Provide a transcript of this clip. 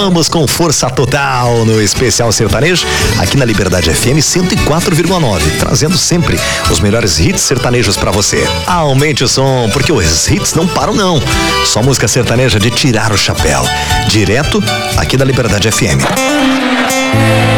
Vamos com força total no Especial Sertanejo, aqui na Liberdade FM 104,9, trazendo sempre os melhores hits sertanejos pra você. Aumente o som, porque os hits não param não. Só música sertaneja de tirar o chapéu. Direto aqui da Liberdade FM.